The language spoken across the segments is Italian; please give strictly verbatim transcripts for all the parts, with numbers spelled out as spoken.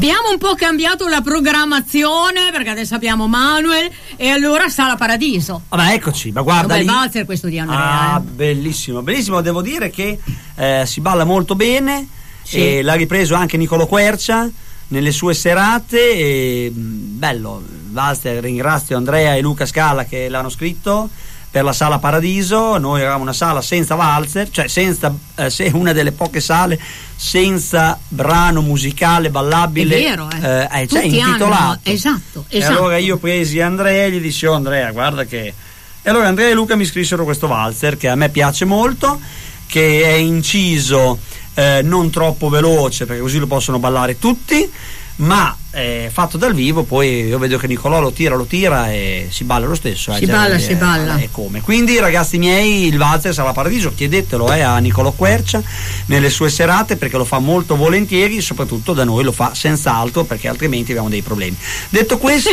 Abbiamo un po' cambiato la programmazione perché adesso abbiamo Manuel e allora Sala Paradiso. Vabbè, eccoci, ma guarda lì. Un bel valzer questo di Andrea. Ah, eh. bellissimo, bellissimo. Devo dire che eh, si balla molto bene. Sì. E l'ha ripreso anche Niccolò Quercia nelle sue serate. E, bello, valzer. Ringrazio Andrea e Luca Scala che l'hanno scritto per la Sala Paradiso. Noi avevamo una sala senza valzer, cioè senza eh, se una delle poche sale senza brano musicale ballabile. È vero, eh. eh, cioè Tutti intitolato. hanno, esatto, E esatto. allora io presi Andrea e gli dissi: oh Andrea, guarda che. E allora Andrea e Luca mi scrissero questo valzer che a me piace molto, che è inciso eh, non troppo veloce perché così lo possono ballare tutti, ma eh, fatto dal vivo. Poi io vedo che Niccolò lo tira, lo tira e si balla lo stesso. Eh, Si già, balla, eh, si balla. E come. Quindi ragazzi miei, il valzer Sala Paradiso, chiedetelo eh, a Niccolò Quercia nelle sue serate perché lo fa molto volentieri, soprattutto da noi lo fa senz'altro perché altrimenti abbiamo dei problemi. Detto questo,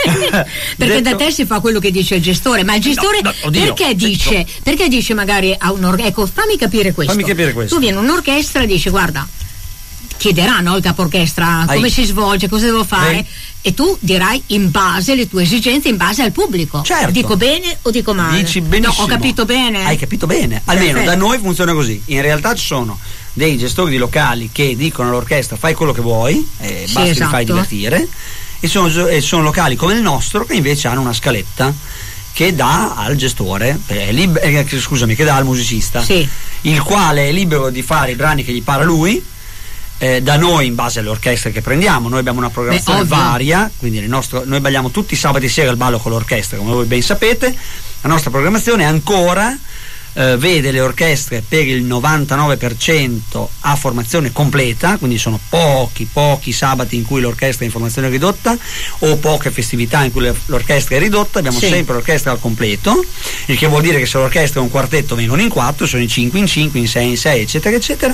perché detto, da te si fa quello che dice il gestore, ma il gestore No, no, oddio, perché sì, dice no. perché dice magari a un'orchestra, ecco, fammi capire questo. Fammi capire questo. Tu vieni a un'orchestra e dici: guarda, chiederà, no, il capo orchestra come Hai. si svolge, cosa devo fare, Hai. e tu dirai in base alle tue esigenze, in base al pubblico. Certo. Dico bene o dico male? Dici benissimo. No, ho capito bene. Hai capito bene. Almeno Perfetto. da noi funziona così. In realtà ci sono dei gestori di locali che dicono all'orchestra: fai quello che vuoi, eh, Sì, basta esatto. che fai divertire. E sono, e sono locali come il nostro che invece hanno una scaletta che dà al gestore, eh, lib- eh, scusami, che dà al musicista, Sì. il quale è libero di fare i brani che gli pare a lui. Eh, da noi in base alle orchestre che prendiamo, noi abbiamo una programmazione Beh, ovvio. varia, quindi il nostro, noi balliamo tutti i sabati sera il ballo con l'orchestra, come voi ben sapete. La nostra programmazione ancora eh, vede le orchestre per il novantanove per cento a formazione completa, quindi sono pochi pochi sabati in cui l'orchestra è in formazione ridotta o poche festività in cui l'orchestra è ridotta. Abbiamo Sì. sempre l'orchestra al completo, il che vuol dire che se l'orchestra è un quartetto vengono in quattro, sono in cinque in cinque, in sei in sei, eccetera eccetera.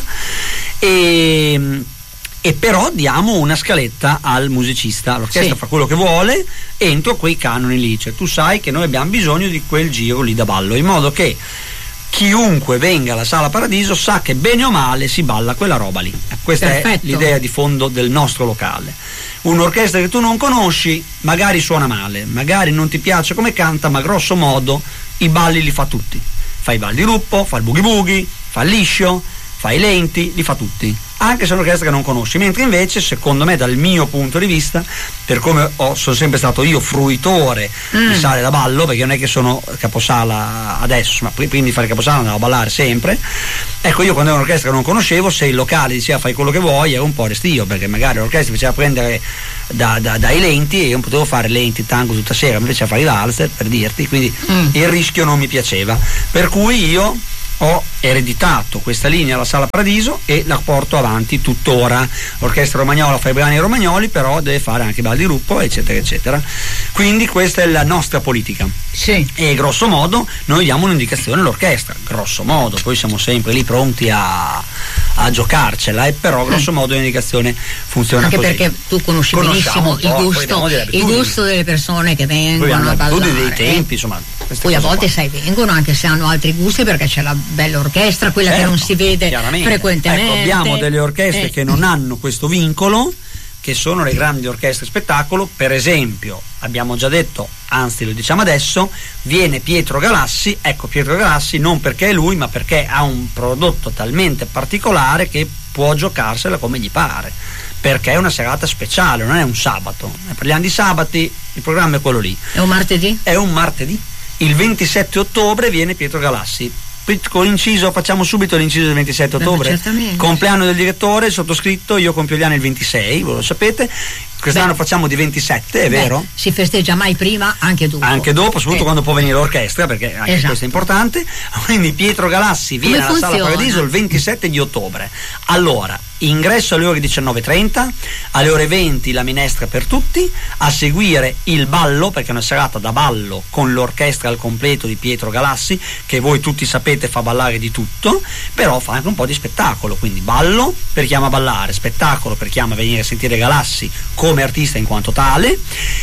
E, e però diamo una scaletta al musicista, l'orchestra Sì. fa quello che vuole entro quei canoni lì, cioè tu sai che noi abbiamo bisogno di quel giro lì da ballo, in modo che chiunque venga alla Sala Paradiso sa che bene o male si balla quella roba lì. Questa Perfetto. è l'idea di fondo del nostro locale. Un'orchestra che tu non conosci magari suona male, magari non ti piace come canta, ma grosso modo i balli li fa tutti. Fa i balli di gruppo, fa il boogie boogie, fa il liscio, fa i lenti, li fa tutti, anche se è un'orchestra che non conosci. Mentre invece, secondo me, dal mio punto di vista, per come ho, sono sempre stato io fruitore Mm. di sale da ballo, perché non è che sono caposala adesso, ma prima di fare caposala andavo a ballare sempre. Ecco, io quando ero un'orchestra che non conoscevo, se il locale diceva fai quello che vuoi, ero un po' restio, perché magari l'orchestra mi faceva prendere da, da, dai lenti e io non potevo fare lenti tango tutta sera, mi faceva fare i valzer, per dirti, quindi Mm. il rischio non mi piaceva, per cui io ho ereditato questa linea alla Sala Paradiso e la porto avanti tuttora. L'orchestra romagnola fa i brani romagnoli, però deve fare anche balli di gruppo, eccetera eccetera. Quindi questa è la nostra politica. Sì. E grosso modo noi diamo un'indicazione all'orchestra, grosso modo, poi siamo sempre lì pronti a, a giocarcela, e però grosso modo l'indicazione funziona Anche così. perché tu conosci Conosciamo benissimo un il po', poi gusto, abbiamo delle il abitudini. gusto delle persone che Poi vengono hanno a ballare. abitudini dei tempi, eh. insomma. queste Poi a cose volte qua. sai vengono anche se hanno altri gusti, perché c'è la bella orchestra, quella Certo, che non si vede chiaramente. frequentemente. Ecco, abbiamo delle orchestre Eh. che non hanno questo vincolo, che sono le grandi orchestre spettacolo. Per esempio, abbiamo già detto, anzi lo diciamo adesso, viene Pietro Galassi. Ecco, Pietro Galassi non perché è lui, ma perché ha un prodotto talmente particolare che può giocarsela come gli pare, perché è una serata speciale, non è un sabato. Parliamo di sabati, il programma è quello lì. È un martedì? È un martedì. Il ventisette ottobre viene Pietro Galassi. Con l'inciso, facciamo subito l'inciso del ventisette Beh, ottobre. certamente. Compleanno del direttore, il sottoscritto, io compio gli anni il ventisei, voi lo sapete. Quest'anno Beh. facciamo di ventisette, è Beh, vero? si festeggia mai prima, anche dopo. Anche dopo, soprattutto Eh. quando può venire l'orchestra, perché anche Esatto. questo è importante. Quindi Pietro Galassi viene Come alla Sala funziona? Paradiso il ventisette di ottobre. Allora, ingresso alle ore diciannove e trenta, alle ore venti la minestra per tutti, a seguire il ballo, perché è una serata da ballo con l'orchestra al completo di Pietro Galassi, che voi tutti sapete fa ballare di tutto, però fa anche un po' di spettacolo. Quindi ballo per chi ama ballare, spettacolo per chi ama venire a sentire Galassi come artista in quanto tale.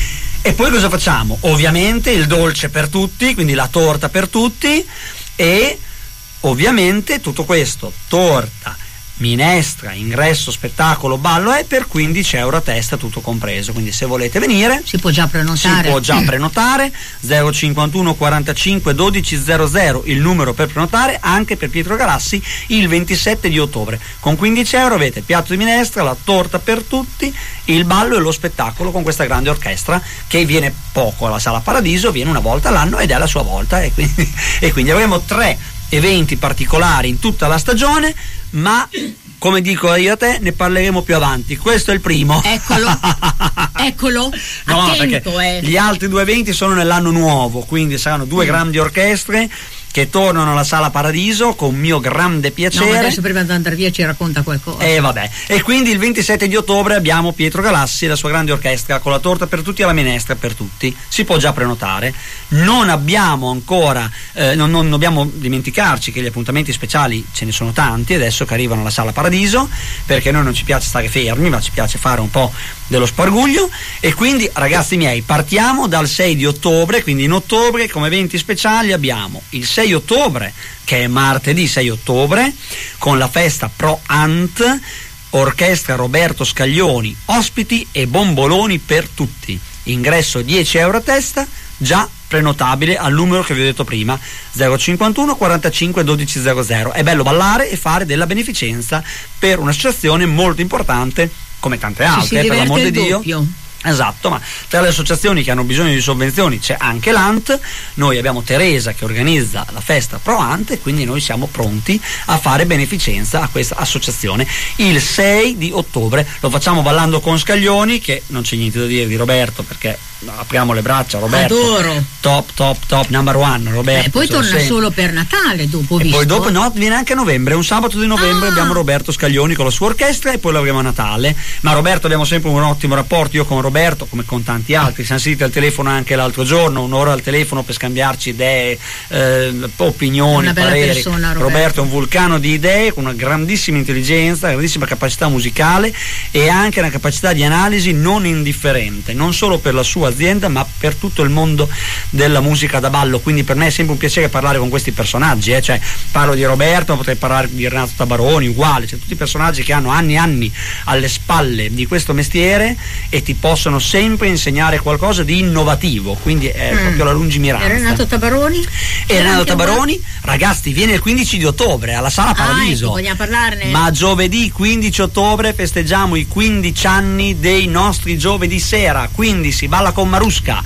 E poi cosa facciamo? Ovviamente il dolce per tutti, quindi la torta per tutti, e ovviamente tutto questo, torta, minestra, ingresso, spettacolo, ballo è per quindici euro a testa, tutto compreso. Quindi se volete venire si può già prenotare. Si può già prenotare. Zero cinquantuno quarantacinque dodici zero zero il numero per prenotare, anche per Pietro Galassi il ventisette di ottobre. Con quindici euro avete piatto di minestra, la torta per tutti, il ballo e lo spettacolo con questa grande orchestra che viene poco alla Sala Paradiso, viene una volta all'anno ed è la sua volta, e quindi, e quindi avremo tre eventi particolari in tutta la stagione, ma come dico io a te, ne parleremo più avanti. Questo è il primo. Eccolo, eccolo. No, attento, perché eh. gli altri due eventi sono nell'anno nuovo, quindi saranno due mm. grandi orchestre che tornano alla Sala Paradiso con mio grande piacere. No, adesso prima di andare via ci racconta qualcosa. E eh, vabbè. E quindi il ventisette di ottobre abbiamo Pietro Galassi e la sua grande orchestra con la torta per tutti e la minestra per tutti. Si può già prenotare. Non abbiamo ancora, eh, non, non dobbiamo dimenticarci che gli appuntamenti speciali ce ne sono tanti adesso che arrivano alla Sala Paradiso, perché a noi non ci piace stare fermi, ma ci piace fare un po' dello sparguglio. E quindi, ragazzi miei, partiamo dal sei di ottobre. Quindi in ottobre come eventi speciali abbiamo il sei ottobre, che è martedì sei ottobre, con la festa Pro Ant, orchestra Roberto Scaglioni, ospiti e bomboloni per tutti. Ingresso dieci euro a testa, già prenotabile al numero che vi ho detto prima, zero cinquantuno quarantacinque dodici zero zero. È bello ballare e fare della beneficenza per un'associazione molto importante come tante altre, si per l'amor di Dio. Doppio. Esatto, ma tra le associazioni che hanno bisogno di sovvenzioni c'è anche l'A N T. Noi abbiamo Teresa che organizza la festa Pro Ant e quindi noi siamo pronti a fare beneficenza a questa associazione il sei di ottobre. Lo facciamo ballando con Scaglioni, che non c'è niente da dire di Roberto, perché apriamo le braccia, Roberto. Adoro. Top, top, top, number one, Roberto. E poi torna sempre. Solo per Natale dopo, e visto? poi dopo no, viene anche a novembre, un sabato di novembre ah. abbiamo Roberto Scaglioni con la sua orchestra e poi lo avremo a Natale. Ma Roberto, abbiamo sempre un ottimo rapporto, io con Roberto come con tanti altri, siamo sentiti al telefono anche l'altro giorno, un'ora al telefono per scambiarci idee, eh, opinioni, una bella pareri. Persona, Roberto. Roberto è un vulcano di idee con una grandissima intelligenza, grandissima capacità musicale e anche una capacità di analisi non indifferente, non solo per la sua azienda ma per tutto il mondo della musica da ballo. Quindi per me è sempre un piacere parlare con questi personaggi, eh? Cioè, parlo di Roberto, potrei parlare di Renato Tabaroni, uguale, cioè tutti i personaggi che hanno anni e anni alle spalle di questo mestiere e ti possono sempre insegnare qualcosa di innovativo, quindi è mm. proprio la lungimiranza. E Renato Tabaroni? E Renato Tabaroni, ragazzi, viene il quindici di ottobre alla Sala Paradiso. Ah, ecco, vogliamo parlarne? Ma giovedì quindici ottobre festeggiamo i quindici anni dei nostri giovedì sera, quindi si balla con Marusca,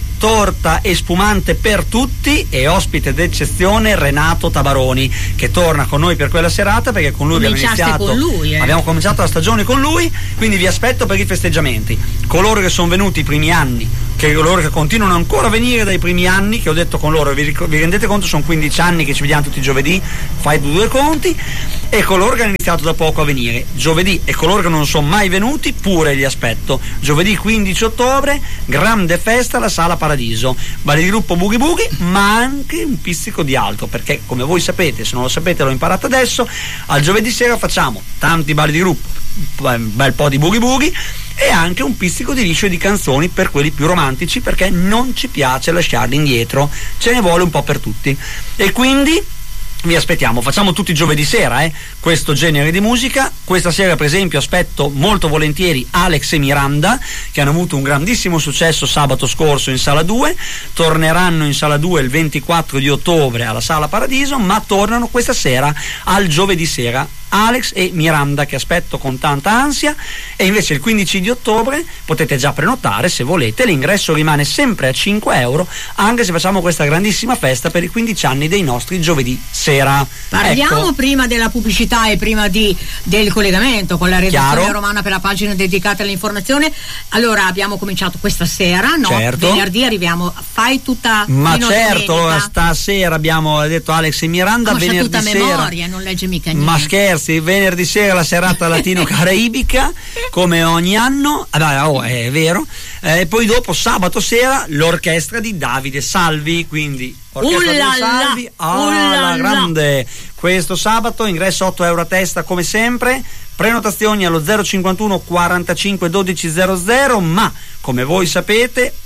torta e spumante per tutti e ospite d'eccezione Renato Tabaroni, che torna con noi per quella serata, perché con lui abbiamo iniziato con lui, eh. abbiamo cominciato la stagione con lui, quindi vi aspetto per i festeggiamenti. Coloro che sono venuti i primi anni, che coloro che continuano ancora a venire dai primi anni, che ho detto con loro, vi, vi rendete conto, sono quindici anni che ci vediamo tutti i giovedì, fai due conti, e coloro che hanno iniziato da poco a venire giovedì e coloro che non sono mai venuti pure li aspetto. Giovedì quindici ottobre, grande festa alla Sala Paradiso, balli di gruppo Boogie Boogie, ma anche un pizzico di altro, perché come voi sapete, se non lo sapete l'ho imparato adesso, al giovedì sera facciamo tanti balli di gruppo, un bel po' di Boogie Boogie e anche un pizzico di liscio di canzoni per quelli più romantici, perché non ci piace lasciarli indietro, ce ne vuole un po' per tutti. E quindi vi aspettiamo, facciamo tutti giovedì sera eh, questo genere di musica. Questa sera per esempio aspetto molto volentieri Alex e Miranda, che hanno avuto un grandissimo successo sabato scorso in Sala due, torneranno in Sala due il ventiquattro di ottobre alla Sala Paradiso, ma tornano questa sera al giovedì sera Alex e Miranda, che aspetto con tanta ansia. E invece il quindici di ottobre potete già prenotare se volete, l'ingresso rimane sempre a cinque euro anche se facciamo questa grandissima festa per i quindici anni dei nostri giovedì sera. Parliamo ecco. prima della pubblicità e prima di, del collegamento con la redazione Chiaro. romana per la pagina dedicata all'informazione. Allora abbiamo cominciato questa sera, no? Certo. Venerdì arriviamo, fai tutta ma fino certo, domenica. Stasera abbiamo detto Alex e Miranda, Conosce venerdì tutta sera memoria, non legge mica niente. ma scherzi, venerdì sera la serata latino-caraibica come ogni anno, ah, oh, è vero, e eh, poi dopo sabato sera l'orchestra di Davide Salvi, quindi orchestra di Salvi alla grande questo sabato, ingresso otto euro a testa come sempre, prenotazioni allo zero cinquantuno quarantacinque dodici zero zero, ma come voi sapete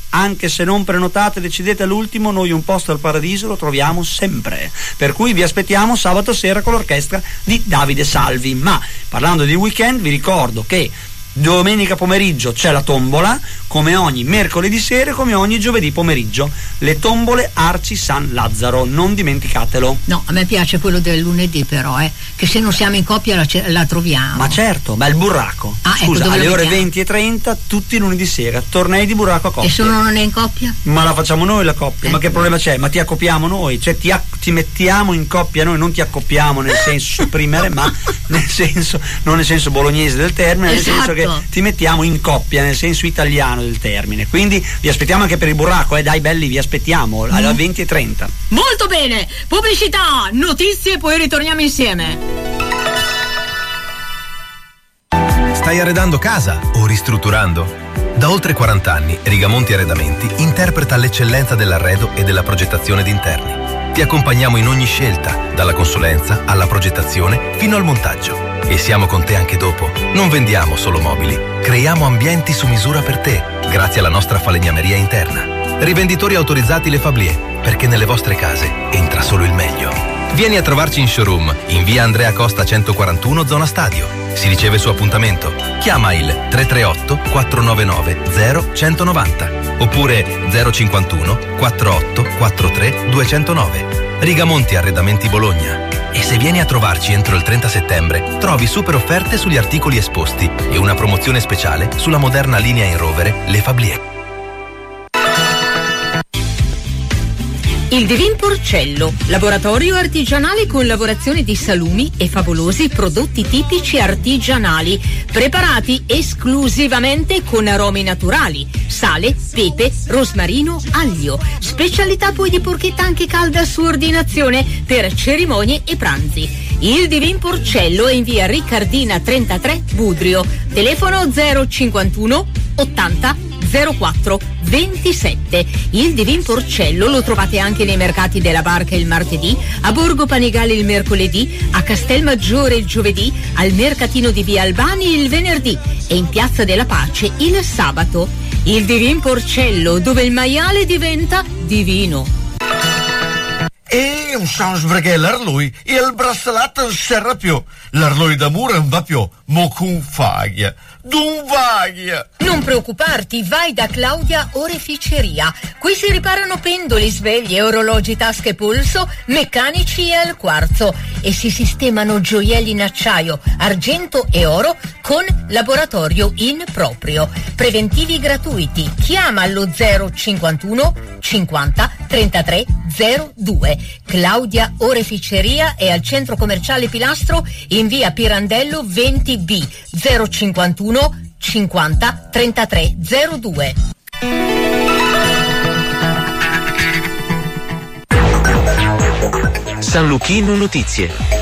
anche se non prenotate, decidete all'ultimo, noi un posto al Paradiso lo troviamo sempre, per cui vi aspettiamo sabato sera con l'orchestra di Davide Salvi. Ma parlando di weekend vi ricordo che domenica pomeriggio c'è la tombola, come ogni mercoledì sera, come ogni giovedì pomeriggio, le tombole Arci San Lazzaro, non dimenticatelo. No, a me piace quello del lunedì però, eh, che se non siamo in coppia la, la troviamo. Ma certo, ma il burraco. Ah, Scusa, ecco, alle ore mettiamo? venti e trenta tutti i lunedì sera, tornei di burraco a coppia. E se uno non è in coppia? Ma la facciamo noi la coppia, Eh, ma che problema c'è? Ma ti accoppiamo noi, cioè ti, acc- ti mettiamo in coppia noi, non ti accoppiamo nel senso supprimere, ma nel senso, non nel senso bolognese del termine, nel Esatto. senso che ti mettiamo in coppia nel senso italiano del termine. Quindi vi aspettiamo anche per il burraco, eh dai belli, vi aspettiamo alle Mm. venti e trenta. Molto bene, pubblicità, notizie e poi ritorniamo insieme. Stai arredando casa o ristrutturando? Da oltre quaranta anni Rigamonti Arredamenti interpreta l'eccellenza dell'arredo e della progettazione d'interni. Ti accompagniamo in ogni scelta, dalla consulenza alla progettazione fino al montaggio. E siamo con te anche dopo. Non vendiamo solo mobili, creiamo ambienti su misura per te, grazie alla nostra falegnameria interna. Rivenditori autorizzati Le Fablier, perché nelle vostre case entra solo il meglio. Vieni a trovarci in showroom, in via Andrea Costa centoquarantuno, zona Stadio. Si riceve su appuntamento. Chiama il tre tre otto quattro nove nove zero uno nove zero oppure zero cinquantuno quarantotto quarantatré duecentonove. Rigamonti Arredamenti Bologna. E se vieni a trovarci entro il trenta settembre, trovi super offerte sugli articoli esposti e una promozione speciale sulla moderna linea in rovere Le Fablier. Il Divin Porcello, laboratorio artigianale con lavorazione di salumi e favolosi prodotti tipici artigianali, preparati esclusivamente con aromi naturali, sale, pepe, rosmarino, aglio. Specialità poi di porchetta anche calda su ordinazione per cerimonie e pranzi. Il Divin Porcello è in via Riccardina trentatré, Budrio. Telefono zero cinquantuno ottanta zero quattro ventisette. Il Divin Porcello lo trovate anche nei mercati della Barca il martedì, a Borgo Panigale il mercoledì, a Castelmaggiore il giovedì, al mercatino di via Albani il venerdì e in Piazza della Pace il sabato. Il Divin Porcello, dove il maiale diventa divino. E un sans perché l'arlui e il braccialetto non serra più. L'arlui d'amore non va più, mo con faglia. D'un vaglia. Non preoccuparti, vai da Claudia Oreficeria. Qui si riparano pendoli, sveglie, orologi, tasche e polso, meccanici e al quarzo. E si sistemano gioielli in acciaio, argento e oro con laboratorio in proprio. Preventivi gratuiti. Chiama allo zero cinquantuno cinquanta trentatré zero due. Claudia Oreficeria è al centro commerciale Pilastro in via Pirandello venti B zero cinquantuno cinquanta trentatré zero due. San Luchino Notizie.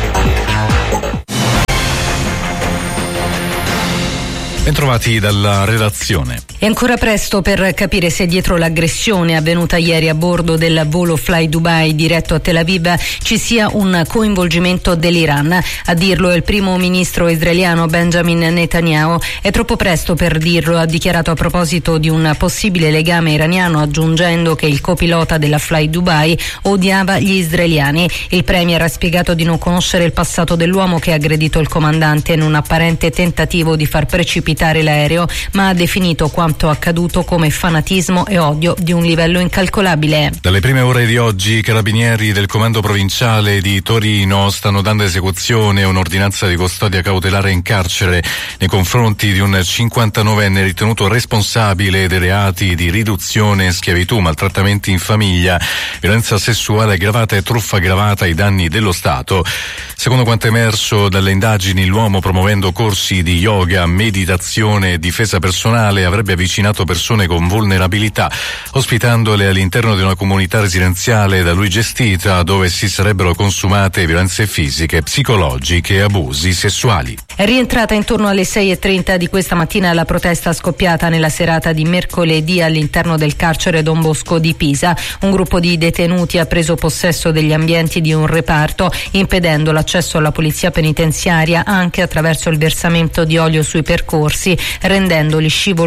Bentrovati dalla redazione. È ancora presto per capire se dietro l'aggressione avvenuta ieri a bordo del volo Fly Dubai diretto a Tel Aviv ci sia un coinvolgimento dell'Iran. A dirlo è il primo ministro israeliano Benjamin Netanyahu. È troppo presto per dirlo, ha dichiarato a proposito di un possibile legame iraniano, aggiungendo che il copilota della Fly Dubai odiava gli israeliani. Il premier ha spiegato di non conoscere il passato dell'uomo che ha aggredito il comandante in un apparente tentativo di far precipitare l'aereo, ma ha definito quanto accaduto come fanatismo e odio di un livello incalcolabile. Dalle prime ore di oggi i carabinieri del comando provinciale di Torino stanno dando esecuzione a un'ordinanza di custodia cautelare in carcere nei confronti di un cinquantanovenne ritenuto responsabile dei reati di riduzione e schiavitù, maltrattamenti in famiglia, violenza sessuale aggravata e truffa aggravata ai danni dello Stato. Secondo quanto emerso dalle indagini, l'uomo, promuovendo corsi di yoga, meditazione e difesa personale, avrebbe avvicinato persone con vulnerabilità, ospitandole all'interno di una comunità residenziale da lui gestita, dove si sarebbero consumate violenze fisiche, psicologiche e abusi sessuali. È rientrata intorno alle sei e trenta di questa mattina la protesta scoppiata nella serata di mercoledì all'interno del carcere Don Bosco di Pisa. Un gruppo di detenuti ha preso possesso degli ambienti di un reparto, impedendo l'accesso alla polizia penitenziaria anche attraverso il versamento di olio sui percorsi, rendendoli scivolosi a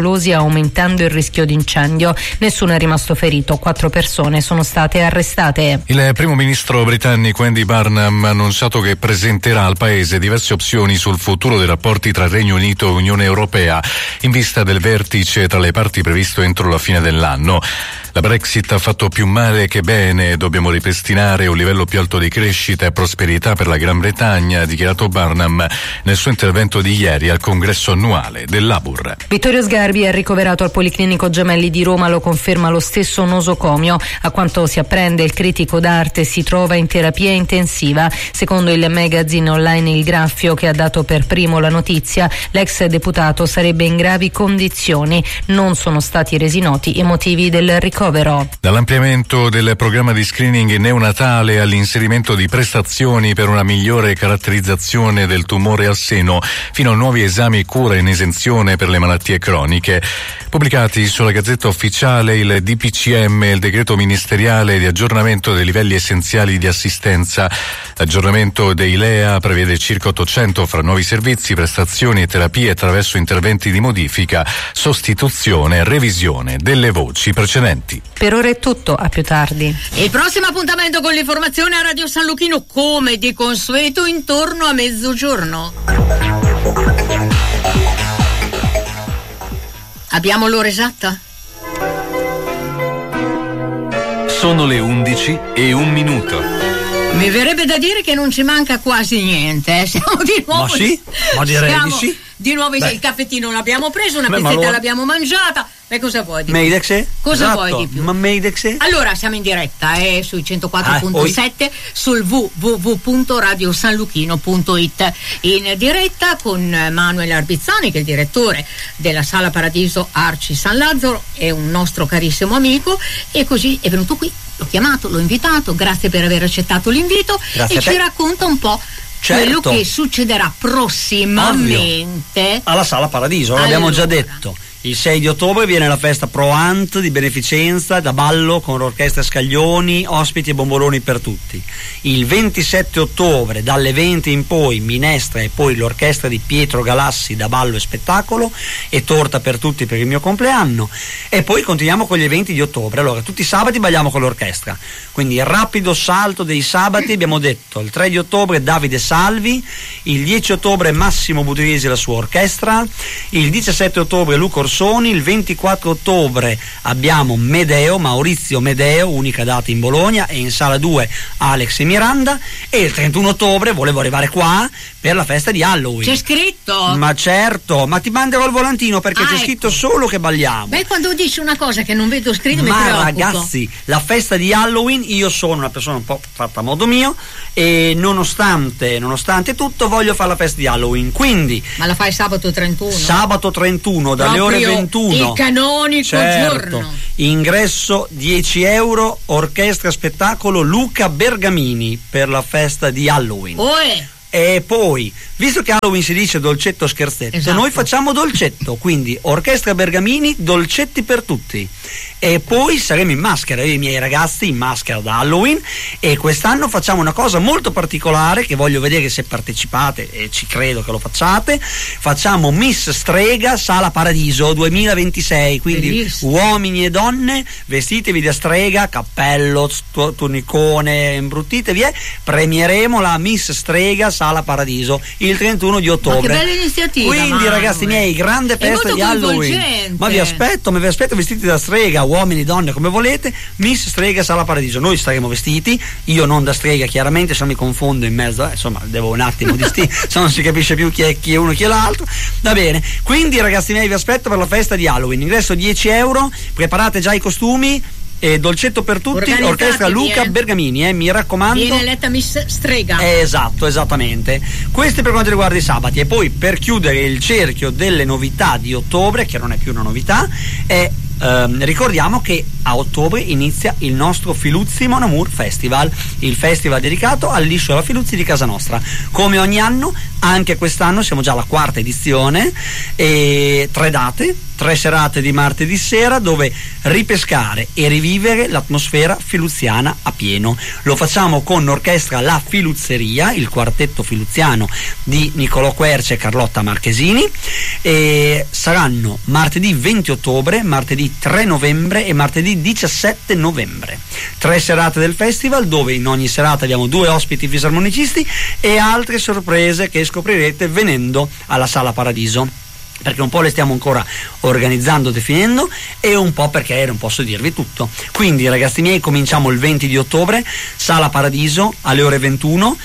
aumentando il rischio di incendio. Nessuno è rimasto ferito, quattro persone sono state arrestate. Il primo ministro britannico Andy Burnham ha annunciato che presenterà al paese diverse opzioni sul futuro dei rapporti tra Regno Unito e Unione Europea in vista del vertice tra le parti previsto entro la fine dell'anno. La Brexit ha fatto più male che bene, dobbiamo ripristinare un livello più alto di crescita e prosperità per la Gran Bretagna, ha dichiarato Burnham nel suo intervento di ieri al congresso annuale dell'A B U R. Vittorio Sgarbi è ricoverato al Policlinico Gemelli di Roma, lo conferma lo stesso nosocomio. A quanto si apprende, il critico d'arte si trova in terapia intensiva. Secondo il magazine online Il Graffio, che ha dato per primo la notizia, l'ex deputato sarebbe in gravi condizioni. Non sono stati resi noti i motivi del ricovero. Dall'ampliamento del programma di screening neonatale all'inserimento di prestazioni per una migliore caratterizzazione del tumore al seno, fino a nuovi esami, cura in esenzione per le malattie croniche. Pubblicati sulla Gazzetta Ufficiale il D P C M e il decreto ministeriale di aggiornamento dei livelli essenziali di assistenza. L'aggiornamento dei L E A prevede circa ottocento fra nuovi servizi, prestazioni e terapie attraverso interventi di modifica, sostituzione e revisione delle voci precedenti. Per ora è tutto, a più tardi. Il prossimo appuntamento con l'informazione a Radio San Luchino, come di consueto, intorno a mezzogiorno. Abbiamo l'ora esatta? Sono le undici e un minuto. Mi verrebbe da dire che non ci manca quasi niente, eh. Siamo di nuovo. Ma sì, ma direi siamo di sì. Di nuovo il caffettino l'abbiamo preso, una Beh, pizzetta allora... l'abbiamo mangiata. Beh, cosa vuoi di più? Meidex? Cosa esatto. vuoi di più? Ma Meidex? Allora, siamo in diretta eh, sui centoquattro virgola sette ah, sul w w w punto radio san luchino punto i t, in diretta con Manuel Arbizzani, che è il direttore della Sala Paradiso Arci San Lazzaro, è un nostro carissimo amico, e così è venuto qui, l'ho chiamato, l'ho invitato, grazie per aver accettato l'invito. Grazie e ci racconta un po' certo. quello che succederà prossimamente Ovvio. Alla Sala Paradiso, allora. L'abbiamo già detto. Il sei di ottobre viene la festa Pro Ant di beneficenza da ballo con l'orchestra Scaglioni, ospiti e bomboloni per tutti. Il ventisette ottobre dalle venti in poi minestra e poi l'orchestra di Pietro Galassi da ballo e spettacolo e torta per tutti per il mio compleanno. E poi continuiamo con gli eventi di ottobre. Allora, tutti i sabati balliamo con l'orchestra. Quindi il rapido salto dei sabati, abbiamo detto, il tre di ottobre Davide Salvi, il dieci ottobre Massimo Budrisi e la sua orchestra, il diciassette ottobre Luca Orsoni, il ventiquattro ottobre abbiamo Medeo, Maurizio Medeo, unica data in Bologna, e in sala due Alex e Miranda, e il trentuno ottobre volevo arrivare qua per la festa di Halloween. C'è scritto? Ma certo, ma ti manderò il volantino perché ah, c'è ecco. scritto solo che balliamo. Beh, quando dici una cosa che non vedo scritto mi ma preoccupo. Ragazzi, la festa di Halloween, io sono una persona un po' fatta a modo mio e nonostante, nonostante tutto voglio fare la festa di Halloween, quindi ma la fai sabato trentuno? Sabato trentuno dalle Proprio ore ventuno, il canonico certo, giorno. Ingresso dieci euro, orchestra spettacolo Luca Bergamini per la festa di Halloween. Oe. E poi, visto che Halloween si dice dolcetto scherzetto, esatto. noi facciamo dolcetto, quindi orchestra Bergamini, dolcetti per tutti. E poi saremo in maschera, io e i miei ragazzi in maschera da Halloween, e quest'anno facciamo una cosa molto particolare che voglio vedere se partecipate, e ci credo che lo facciate. Facciamo Miss Strega Sala Paradiso duemilaventisei, quindi bellissimo. Uomini e donne, vestitevi da strega, cappello, stu- tunicone, imbruttitevi, eh. Premieremo la Miss Strega Sala Paradiso il trentuno di ottobre. Ma che bella iniziativa! Quindi Manuel. Ragazzi miei, grande festa di Halloween. Ma vi aspetto, mi vi aspetto vestiti da strega, uomini, donne, come volete. Miss Strega Sala Paradiso. Noi staremo vestiti, io non da strega chiaramente, se no mi confondo in mezzo, eh, insomma devo un attimo di sti, se non si capisce più chi è chi è uno chi è l'altro. Va bene, quindi ragazzi miei vi aspetto per la festa di Halloween. Ingresso dieci euro, preparate già i costumi. E dolcetto per tutti, orchestra Luca eh. Bergamini, eh, mi raccomando. Viene eletta Miss Strega. Esatto, esattamente. Questi per quanto riguarda i sabati. E poi per chiudere il cerchio delle novità di ottobre, che non è più una novità, è ehm, ricordiamo che a ottobre inizia il nostro Filuzzi Mon Amour Festival, il festival dedicato all'Isola Filuzzi di casa nostra. Come ogni anno Anche quest'anno siamo già alla quarta edizione, e tre date, tre serate di martedì sera dove ripescare e rivivere l'atmosfera filuziana a pieno. Lo facciamo con l'orchestra La Filuzzeria, il quartetto filuziano di Niccolò Quercia e Carlotta Marchesini, e saranno martedì venti ottobre, martedì tre novembre e martedì diciassette novembre. Tre serate del festival dove in ogni serata abbiamo due ospiti fisarmonicisti e altre sorprese che scoprirete venendo alla Sala Paradiso, perché un po' le stiamo ancora organizzando, definendo, e un po' perché non posso dirvi tutto. Quindi ragazzi miei, cominciamo il venti di ottobre, Sala Paradiso alle ore ventuno,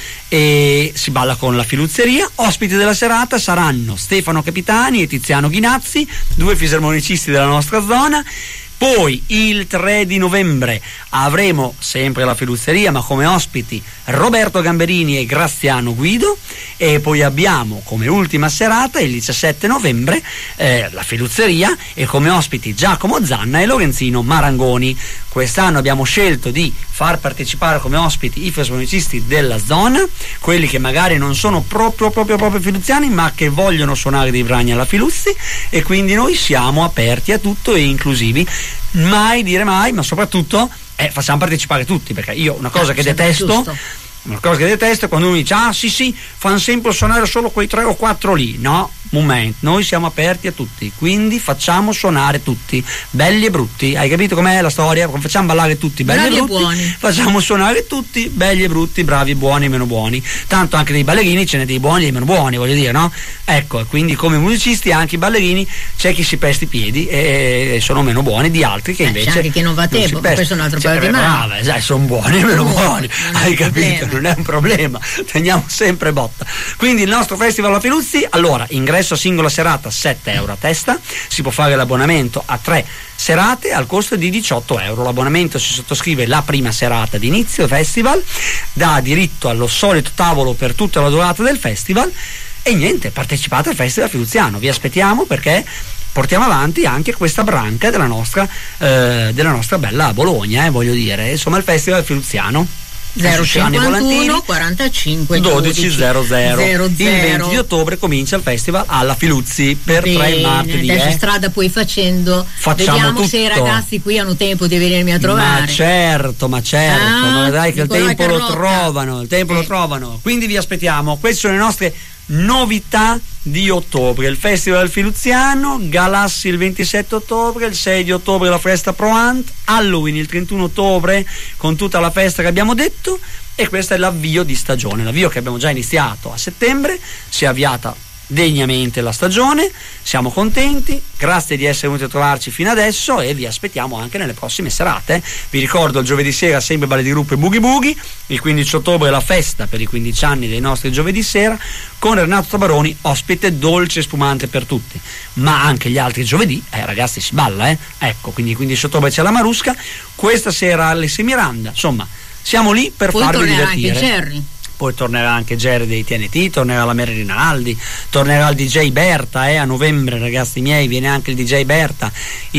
e si balla con La Filuzzeria. Ospiti della serata saranno Stefano Capitani e Tiziano Ghinazzi, due fisarmonicisti della nostra zona. Poi il tre di novembre avremo sempre La Filuzzeria, ma come ospiti Roberto Gamberini e Graziano Guido, e poi abbiamo come ultima serata il diciassette novembre eh, La Filuzzeria e come ospiti Giacomo Zanna e Lorenzino Marangoni. Quest'anno abbiamo scelto di far partecipare come ospiti i fisarmonicisti della zona, quelli che magari non sono proprio proprio proprio filuziani ma che vogliono suonare dei brani alla Filuzzi, e quindi noi siamo aperti a tutto e inclusivi. Mai dire mai, ma soprattutto eh, facciamo partecipare tutti, perché io una cosa che detesto giusto. Una cosa che detesto è quando uno dice ah sì sì, fanno sempre suonare solo quei tre o quattro lì. No, moment, noi siamo aperti a tutti, quindi facciamo suonare tutti, belli e brutti. Hai capito com'è la storia? Facciamo ballare tutti, belli bravi e brutti, buoni. Facciamo suonare tutti, belli e brutti, bravi, buoni e meno buoni. Tanto anche dei ballerini ce n'è dei buoni e dei meno buoni, voglio dire, no? Ecco, quindi come musicisti anche i ballerini c'è chi si pesta i piedi e sono meno buoni di altri che invece eh, c'è anche chi non va a tempo, questo è un altro paio di mani. Brava, sono buoni e meno buoni, hai capito? Non è un problema, teniamo sempre botta. Quindi il nostro festival La Filuzzi, allora, ingresso a singola serata sette euro a testa, si può fare l'abbonamento a tre serate al costo di diciotto euro. L'abbonamento si sottoscrive la prima serata di inizio festival, dà diritto allo solito tavolo per tutta la durata del festival, e niente, partecipate al Festival Filuziano, vi aspettiamo perché portiamo avanti anche questa branca della nostra, eh, della nostra bella Bologna, eh, voglio dire, insomma il Festival Filuziano. zero cinquantuno quarantacinque dodici zero zero. Il venti di ottobre comincia il festival alla Filuzzi per Bene, tre martedì. Adesso eh. strada poi facendo, facciamo vediamo tutto. Se i ragazzi qui hanno tempo di venirmi a trovare. Ma certo, ma certo, ah, ma dai che il tempo lo Carlotta. trovano, il tempo eh. lo trovano. Quindi vi aspettiamo. Queste sono le nostre novità di ottobre: il Festival Filuziano, Galassi il ventisette ottobre, il sei di ottobre la festa Pro Ant, Halloween il trentuno ottobre con tutta la festa che abbiamo detto, e questo è l'avvio di stagione, l'avvio che abbiamo già iniziato a settembre. Si è avviata degnamente la stagione, siamo contenti, grazie di essere venuti a trovarci fino adesso e vi aspettiamo anche nelle prossime serate. Vi ricordo il giovedì sera sempre balli di gruppo e boogie boogie, il quindici ottobre la festa per i quindici anni dei nostri giovedì sera con Renato Tabaroni, ospite dolce e spumante per tutti, ma anche gli altri giovedì, eh ragazzi si balla, eh ecco, quindi il quindici ottobre c'è la Marusca, questa sera Alessia Miranda, insomma siamo lì per Poi farvi divertire. Anche Jerry. Poi tornerà anche Jerry dei T N T, tornerà la Mary Rinaldi, tornerà il D J Berta, eh, a novembre ragazzi miei viene anche il D J Berta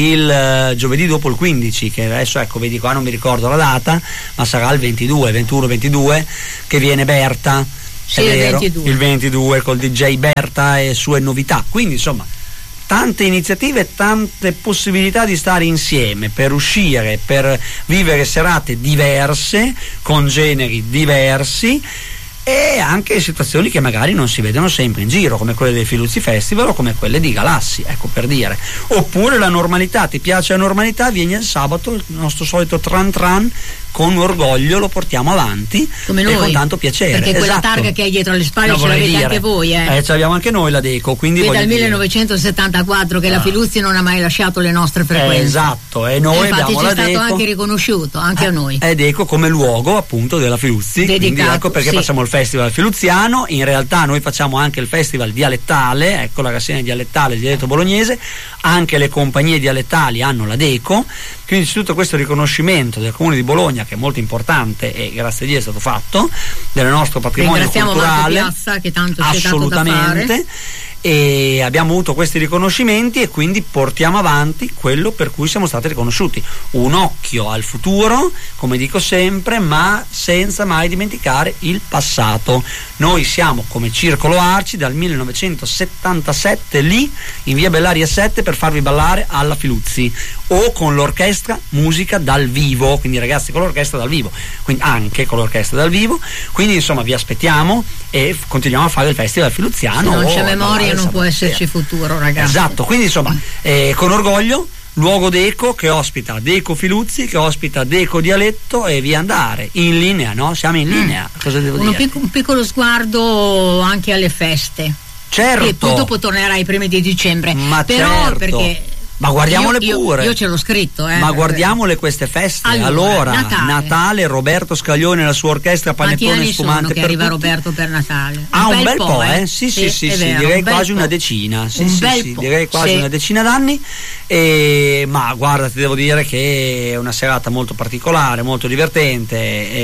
il uh, giovedì dopo il quindici, che adesso ecco vedi qua non mi ricordo la data, ma sarà il ventidue, ventuno ventidue che viene Berta, sì, è il vero, ventidue. Il ventidue col D J Berta e sue novità, quindi insomma tante iniziative, tante possibilità di stare insieme per uscire, per vivere serate diverse con generi diversi e anche situazioni che magari non si vedono sempre in giro, come quelle dei Filuzzi Festival o come quelle di Galassi, ecco, per dire. Oppure la normalità, ti piace la normalità, vieni il sabato, il nostro solito tran tran, con orgoglio lo portiamo avanti come noi, e con tanto piacere, perché quella esatto. targa che hai dietro alle spalle no, ce l'avete dire. anche voi, eh, eh ce l'abbiamo anche noi la Deco, quindi dal millenovecentosettantaquattro che ah. la Filuzzi non ha mai lasciato le nostre frequenze, eh, esatto, e noi e infatti abbiamo c'è la stato Deco anche riconosciuto anche eh, a noi è Deco come luogo appunto della Filuzzi, dedicato, quindi ecco perché sì. facciamo il Festival Filuziano. In realtà noi facciamo anche il Festival Dialettale, ecco la rassegna dialettale, il dialetto bolognese, anche le compagnie dialettali hanno la Deco, quindi c'è tutto questo riconoscimento del Comune di Bologna che è molto importante e grazie a Dio è stato fatto, del nostro patrimonio culturale. Marco Piazza che tanto c'è assolutamente tanto da fare. e abbiamo avuto questi riconoscimenti e quindi portiamo avanti quello per cui siamo stati riconosciuti. Un occhio al futuro, come dico sempre, ma senza mai dimenticare il passato. Noi siamo come Circolo Arci dal millenovecentosettantasette lì in via Bellaria sette per farvi ballare alla Filuzzi, o con l'orchestra musica dal vivo, quindi ragazzi con l'orchestra dal vivo, quindi anche con l'orchestra dal vivo, quindi insomma vi aspettiamo e continuiamo a fare il Festival Filuziano. Se non c'è memoria non può esserci futuro, ragazzi. Esatto, quindi insomma eh, con orgoglio luogo d'Eco che ospita Deco Filuzzi, che ospita Deco Dialetto e via andare, in linea, no? Siamo in linea, mm. cosa devo Uno dire? Pic- un piccolo sguardo anche alle feste. Certo. E poi dopo tornerà ai primi di dicembre. Ma però certo. perché Ma guardiamole io, pure. Io, io ce l'ho scritto, eh. Ma guardiamole queste feste. Allora, allora Natale. Natale, Roberto Scaglione e la sua orchestra Quanti Panettone anni Spumante sono che per arriva tutti? Roberto per Natale? Ah, un, bel, bel po', eh? eh? Sì, sì, sì, è sì, vero, direi un bel quasi po'. una decina. Sì, Un sì, bel sì, po', direi quasi sì. una decina d'anni. E, ma guarda, ti devo dire che è una serata molto particolare, molto divertente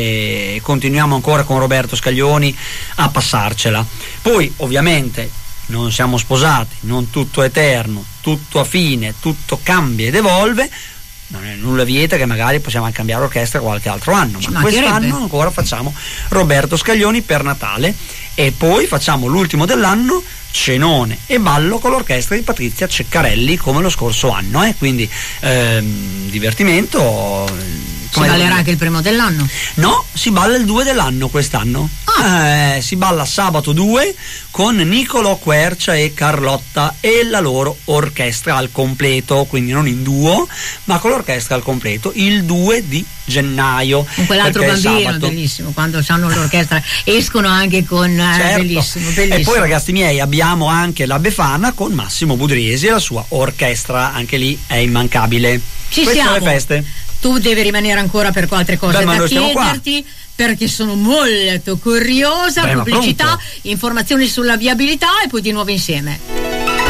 e continuiamo ancora con Roberto Scaglioni a passarcela. Poi, ovviamente, non siamo sposati, non tutto è eterno, tutto a fine, tutto cambia ed evolve. Non è nulla vieta che magari possiamo anche cambiare orchestra qualche altro anno, ma quest'anno ancora facciamo Roberto Scaglioni per Natale e poi facciamo l'ultimo dell'anno cenone e ballo con l'orchestra di Patrizia Ceccarelli come lo scorso anno, eh? Quindi ehm, divertimento. Si ballerà anche il primo dell'anno? No, si balla il due dell'anno quest'anno. Ah. Eh, si balla sabato due con Nicolò Quercia e Carlotta e la loro orchestra al completo, quindi non in duo, ma con l'orchestra al completo, il due di gennaio. Con quell'altro bambino, bellissimo, quando hanno l'orchestra escono anche con certo. eh, bellissimo, bellissimo. E poi ragazzi miei abbiamo anche la Befana con Massimo Budriesi e la sua orchestra, anche lì è immancabile. Ci Queste siamo. sono le feste. Tu devi rimanere ancora per altre cose. Beh, da chiederti qua. Perché sono molto curiosa. Beh, pubblicità, informazioni sulla viabilità e poi di nuovo insieme.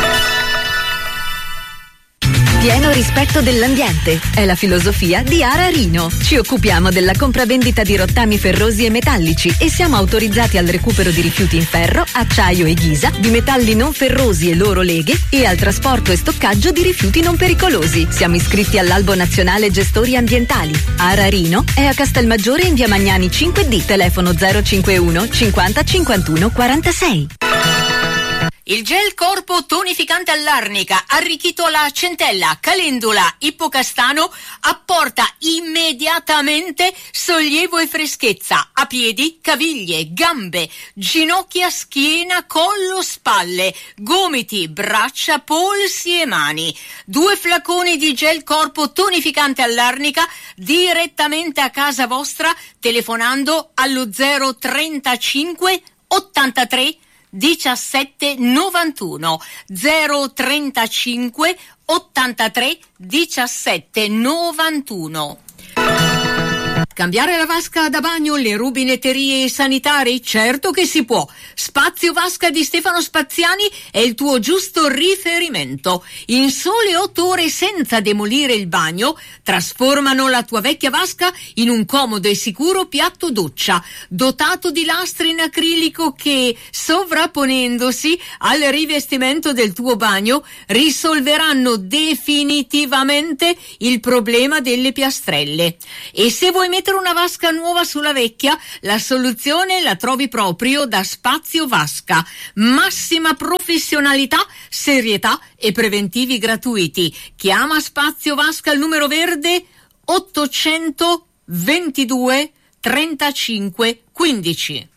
Pieno rispetto dell'ambiente è la filosofia di Ara Rino. Ci occupiamo della compravendita di rottami ferrosi e metallici e siamo autorizzati al recupero di rifiuti in ferro, acciaio e ghisa, di metalli non ferrosi e loro leghe e al trasporto e stoccaggio di rifiuti non pericolosi. Siamo iscritti all'Albo Nazionale Gestori Ambientali. Ara Rino è a Castelmaggiore in via Magnani cinque D, telefono zero cinquantuno cinquanta cinquantuno quarantasei. Il gel corpo tonificante all'arnica, arricchito alla centella, calendula, ippocastano, apporta immediatamente sollievo e freschezza a piedi, caviglie, gambe, ginocchia, schiena, collo, spalle, gomiti, braccia, polsi e mani. Due flaconi di gel corpo tonificante all'arnica direttamente a casa vostra telefonando allo zero trentacinque ottantatré diciassette novantuno zero trentacinque ottantatré diciassette novantuno. Cambiare la vasca da bagno, le rubinetterie sanitarie? Certo che si può. Spazio Vasca di Stefano Spaziani è il tuo giusto riferimento. In sole otto ore senza demolire il bagno, trasformano la tua vecchia vasca in un comodo e sicuro piatto doccia, dotato di lastre in acrilico che, sovrapponendosi al rivestimento del tuo bagno, risolveranno definitivamente il problema delle piastrelle. E se vuoi mettere una vasca nuova sulla vecchia, la soluzione la trovi proprio da Spazio Vasca. Massima professionalità, serietà e preventivi gratuiti. Chiama Spazio Vasca al numero verde ottocentoventidue trentacinque quindici.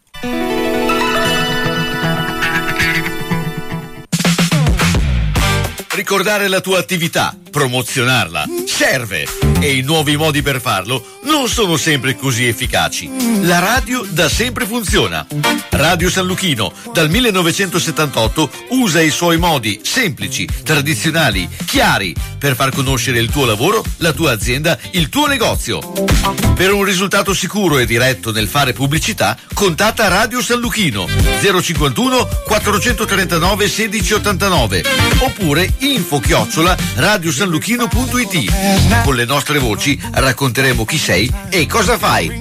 Ricordare la tua attività, promozionarla, serve. E i nuovi modi per farlo non sono sempre così efficaci. La radio da sempre funziona. Radio San Luchino, dal millenovecentosettantotto, usa i suoi modi semplici, tradizionali, chiari, per far conoscere il tuo lavoro, la tua azienda, il tuo negozio. Per un risultato sicuro e diretto nel fare pubblicità, contatta Radio San Luchino zero cinquantuno quattrocentotrentanove sedici ottantanove oppure info chiocciola radiosanluchino punto it. Con le nostre voci racconteremo chi sei e cosa fai.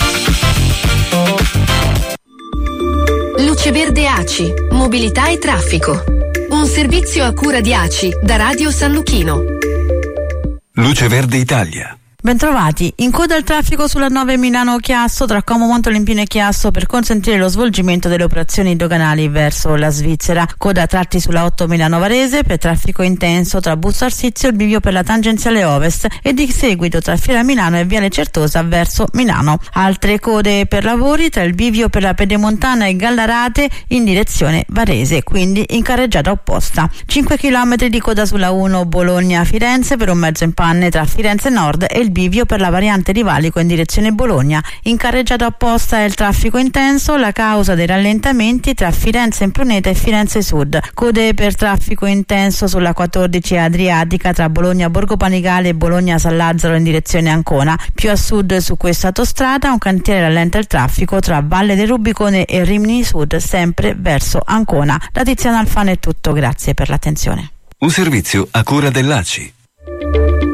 Luce Verde A C I, mobilità e traffico. Un servizio a cura di A C I da Radio San Luchino. Luce Verde Italia. Bentrovati. In coda al traffico sulla nove Milano-Chiasso tra Como Montolimpino e Chiasso per consentire lo svolgimento delle operazioni doganali verso la Svizzera. Coda a tratti sulla otto Milano-Varese per traffico intenso tra Busto Arsizio e il bivio per la tangenziale ovest e di seguito tra Fiera Milano e Viale Certosa verso Milano. Altre code per lavori tra il bivio per la Pedemontana e Gallarate in direzione Varese, quindi in carreggiata opposta. cinque chilometri di coda sulla uno Bologna-Firenze per un mezzo in panne tra Firenze Nord e il bivio per la variante di Valico in direzione Bologna. In carreggiata opposta è il traffico intenso, la causa dei rallentamenti tra Firenze Impruneta e Firenze Sud. Code per traffico intenso sulla quattordici Adriatica tra Bologna Borgo Panigale e Bologna San Lazzaro in direzione Ancona. Più a sud su questa autostrada un cantiere rallenta il traffico tra Valle del Rubicone e Rimini Sud, sempre verso Ancona. Da Tiziana Alfano è tutto, grazie per l'attenzione. Un servizio a cura dell'A C I.